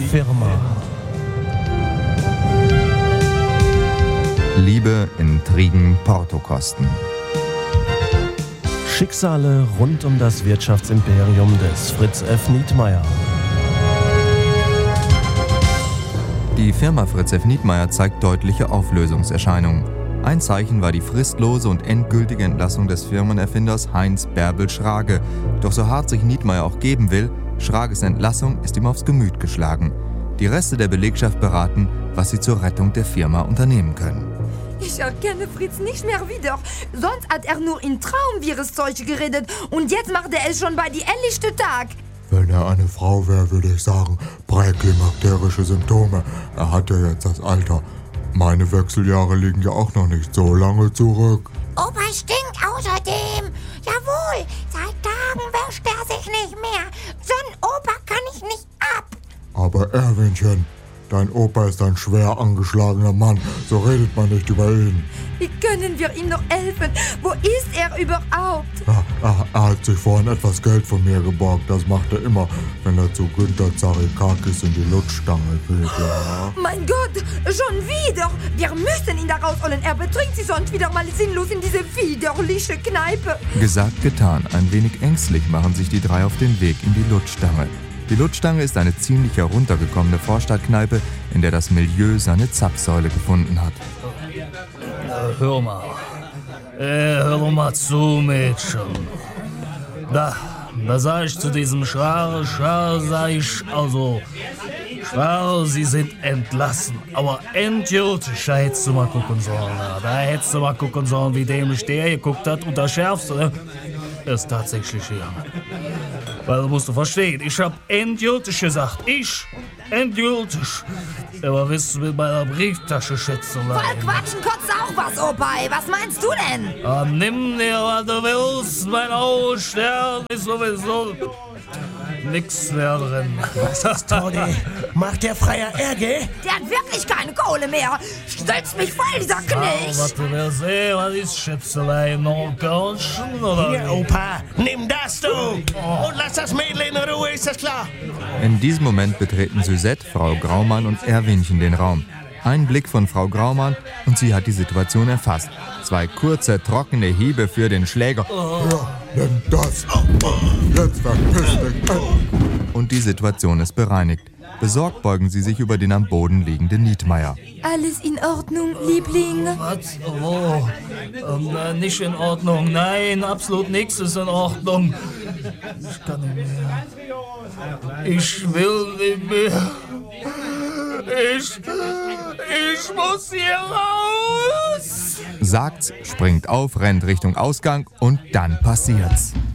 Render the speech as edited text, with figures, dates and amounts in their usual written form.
Firma. Liebe, Intrigen, Portokosten. Schicksale rund um das Wirtschaftsimperium des Fritz F. Nietmeyer. Die Firma Fritz F. Nietmeyer zeigt deutliche Auflösungserscheinungen. Ein Zeichen war die fristlose und endgültige Entlassung des Firmenerfinders Heinz Bärbel Schrage. Doch so hart sich Nietmeyer auch geben will, Schrages Entlassung ist ihm aufs Gemüt geschlagen. Die Reste der Belegschaft beraten, was sie zur Rettung der Firma unternehmen können. Ich erkenne Fritz nicht mehr wieder. Sonst hat er nur in Traumviruszeug geredet und jetzt macht er es schon bei die helllichte Tag. Wenn er eine Frau wäre, würde ich sagen, präklimakterische Symptome. Er hat ja jetzt das Alter. Meine Wechseljahre liegen ja auch noch nicht so lange zurück. Opa stinkt außerdem. Jawohl, seit Tagen wäscht er sich nicht mehr. So ein Opa kann ich nicht ab. Aber Erwinchen, dein Opa ist ein schwer angeschlagener Mann. So redet man nicht über ihn. Wie können wir ihm noch helfen? Wo ist er überhaupt? Ja, er hat sich vorhin etwas Geld von mir geborgt. Das macht er immer, wenn er zu Günther Zarikakis in die Lutschstange geht. Ja. Mein Gott, schon wieder! Wir müssen ihn da rausholen. Er betrinkt sich sonst wieder mal sinnlos in diese widerliche Kneipe. Gesagt, getan. Ein wenig ängstlich machen sich die drei auf den Weg in die Lutschstange. Die Lutschstange ist eine ziemlich heruntergekommene Vorstadtkneipe, in der das Milieu seine Zapfsäule gefunden hat. Hör doch mal zu, Mädchen. Da sag ich zu diesem Schware, sag ich, also, Schware, sie sind entlassen. Aber endgültig, da hättest du mal gucken sollen. Da hättest du mal gucken sollen, wie dämlich der geguckt hat. Und das Schärfste, ne? Ist tatsächlich hier. Weil du musst verstehen, ich hab endgültig gesagt. Endgültig. Aber willst du mit meiner Brieftasche Schätzelein? Voll quatschen kotzt auch was, Opa. Was meinst du denn? Nimm dir, was du willst. Mein Augenstern ist sowieso nix mehr drin. Was ist das, Todi? Macht der Freier Ärger? Der hat wirklich keine Kohle mehr. Stützt mich voll, dieser Knecht. Was du willst sehen, was ist Schätzelein? Noch Couchen oder Hier, Opa, nimm das, du! Und lass das Mädel in Ruhe, ist das klar? In diesem Moment betreten Suzette, Frau Graumann und Erwinchen den Raum. Ein Blick von Frau Graumann und sie hat die Situation erfasst. 2 kurze, trockene Hiebe für den Schläger. Ja, nimm das. Jetzt verpiss dich. Und die Situation ist bereinigt. Besorgt beugen sie sich über den am Boden liegenden Nietmeyer. Alles in Ordnung, Liebling? was? Oh, nicht in Ordnung. Nein, absolut nichts ist in Ordnung. Ich kann nicht mehr. Ich will nicht mehr. Ich muss hier raus. Sagt's, springt auf, rennt Richtung Ausgang und dann passiert's.